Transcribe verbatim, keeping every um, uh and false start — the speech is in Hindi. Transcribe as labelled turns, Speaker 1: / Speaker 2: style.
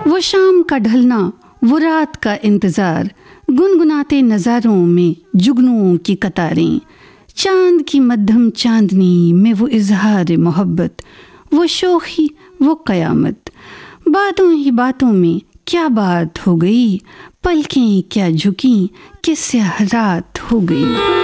Speaker 1: वो शाम का ढलना, वो रात का इंतजार, गुनगुनाते नज़ारों में जुगनुओं की कतारें, चांद की मध्यम चांदनी में वो इजहार मोहब्बत, वो शोखी, वो कयामत। बातों ही बातों में क्या बात हो गई, पलकें क्या झुकी कि स्याह रात हो गई।